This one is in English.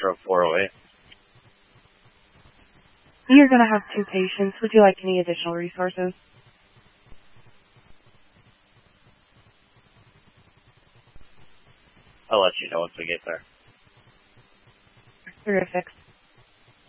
0408. You're going to have 2 patients. Would you like any additional resources? I'll let you know once we get there. Terrific.